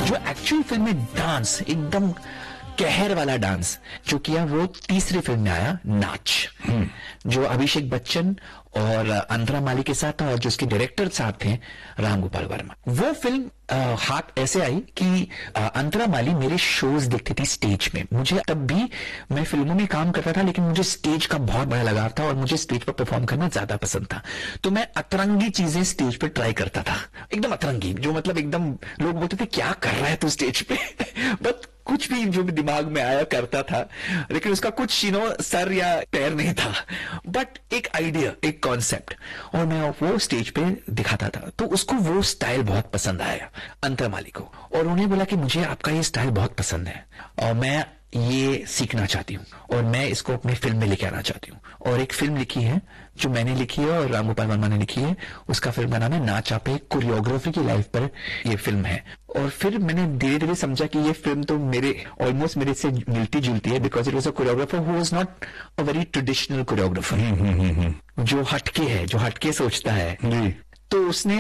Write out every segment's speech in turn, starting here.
जो actual film में dance, एकदम कहर वाला डांस जो किया, वो तीसरी फिल्म में आया, नाच, जो अभिषेक बच्चन और अंतरा माली के साथ था, और जो उसके डायरेक्टर साहब थे राम गोपाल वर्मा। वो फिल्म हाथ ऐसे आई कि अंतरा माली मेरे शोज देखती थी स्टेज में। मुझे तब भी, मैं फिल्मों में काम करता था, लेकिन मुझे स्टेज का बहुत बड़ा लगाव था और मुझे स्टेज पर परफॉर्म करना ज्यादा पसंद था। तो मैं अतरंगी चीजें स्टेज पे ट्राई करता था, एकदम अतरंगी, जो मतलब एकदम लोग बोलते थे क्या कर रहा है तू स्टेज पे बट कुछ भी जो भी दिमाग में आया करता था, लेकिन उसका कुछ सर या पैर नहीं था, बट एक आइडिया, एक कॉन्सेप्ट, और मैं वो स्टेज पे दिखाता था। तो उसको वो स्टाइल बहुत पसंद आया अंतरा माली को, और उन्हें बोला कि मुझे आपका ये स्टाइल बहुत पसंद है और मैं ये सीखना चाहती हूँ और मैं इसको अपनी फिल्म में लेके आना चाहती हूँ। और एक फिल्म लिखी है जो मैंने लिखी है और राम गोपाल वर्मा ने लिखी है, उसका फिल्म का नाम है नाच आप। एक कोरियोग्राफी की लाइफ पर ये फिल्म है। और फिर मैंने धीरे धीरे समझा कि ये फिल्म तो मेरे ऑलमोस्ट मेरे से मिलती जुलती है, because it was a choreographer who was not a very traditional choreographer, जो हटके है, जो हटके सोचता है। तो उसने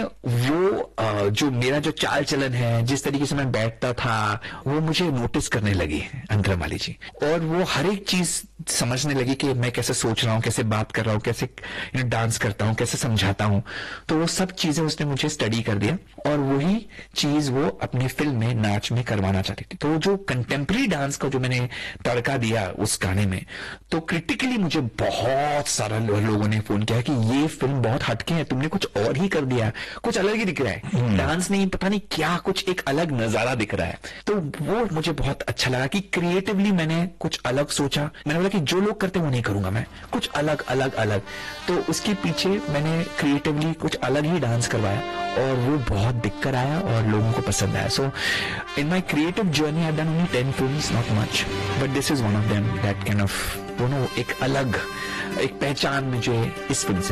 वो जो मेरा जो चाल चलन है, जिस तरीके से मैं बैठता था, वो मुझे नोटिस करने लगी अंतरा माली जी, और वो हर एक चीज समझने लगी कि मैं कैसे सोच रहा हूँ, कैसे बात कर रहा हूँ, कैसे डांस करता हूँ, कैसे समझाता हूँ। तो वो सब चीजें उसने मुझे स्टडी कर दिया, और वही चीज वो अपनी फिल्म में नाच में करवाना चाहती थी। तो जो कंटेम्प्रेरी डांस का जो मैंने तड़का दिया उस गाने में, तो क्रिटिकली मुझे बहुत सारे लोगों ने फोन किया कि ये फिल्म बहुत हटके है, तुमने कुछ और ही कर दिया, कुछ अलग ही दिख रहा है, डांस नहीं, पता नहीं क्या, कुछ एक अलग नजारा दिख रहा है। तो वो मुझे बहुत अच्छा लगा कि क्रिएटिवली मैंने कुछ अलग सोचा। मैंने बोला कि जो लोग करते वो नहीं करूंगा मैं, कुछ अलग अलग अलग। तो उसके पीछे मैंने क्रिएटिवली कुछ अलग ही डांस करवाया, और वो बहुत दिक्कत आया और लोगों को पसंद आया। सो इन my creative journey I have done only 10 films, not much, but this is one of them that kind of एक अलग एक पहचान मुझे इस फिल्म से